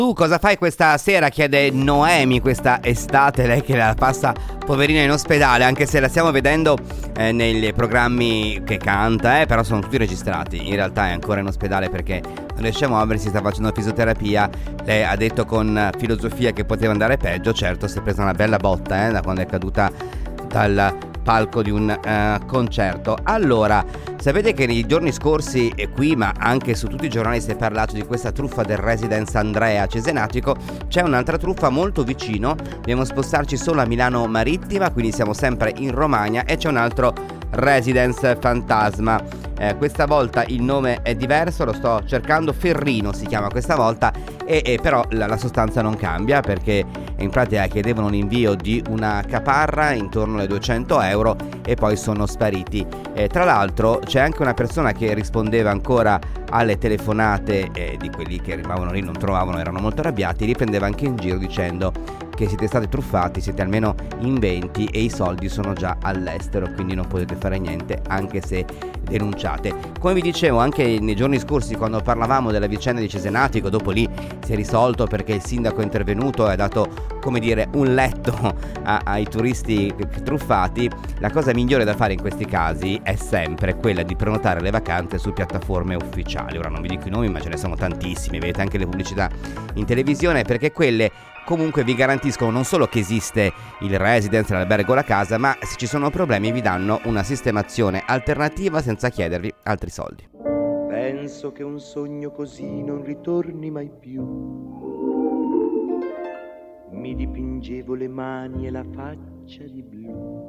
Tu cosa fai questa sera? Chiede Noemi, questa estate, lei che la passa poverina in ospedale, anche se la stiamo vedendo nei programmi che canta, però sono tutti registrati. In realtà è ancora in ospedale perché non riesce a muoversi, sta facendo fisioterapia. Lei ha detto con filosofia che poteva andare peggio. Certo, si è presa una bella botta da quando è caduta dal palco di un concerto. Allora, sapete che nei giorni scorsi qui, ma anche su tutti i giornali, si è parlato di questa truffa del Residence Andrea a Cesenatico. C'è un'altra truffa molto vicino, dobbiamo spostarci solo a Milano Marittima, quindi siamo sempre in Romagna, e c'è un altro Residence fantasma. Questa volta il nome è diverso, lo sto cercando, Ferrino si chiama questa volta, e però la sostanza non cambia, perché in pratica chiedevano l'invio di una caparra intorno alle 200 euro e poi sono spariti. Tra l'altro c'è anche una persona che rispondeva ancora alle telefonate di quelli che arrivavano lì, non trovavano, erano molto arrabbiati, li prendeva anche in giro dicendo che siete stati truffati, siete almeno in 20 e i soldi sono già all'estero, quindi non potete fare niente anche se denunciate. Come vi dicevo anche nei giorni scorsi, quando parlavamo della vicenda di Cesenatico, dopo lì si è risolto perché il sindaco è intervenuto e ha dato, come dire, un letto ai turisti truffati. La cosa migliore da fare in questi casi è sempre quella di prenotare le vacanze su piattaforme ufficiali. Ora non vi dico i nomi, ma ce ne sono tantissime, vedete anche le pubblicità in televisione, perché quelle comunque vi garantiscono non solo che esiste il residence, l'albergo, la casa, ma se ci sono problemi vi danno una sistemazione alternativa senza chiedervi altri soldi. Penso che un sogno così non ritorni mai più. Mi dipingevo le mani e la faccia di blu.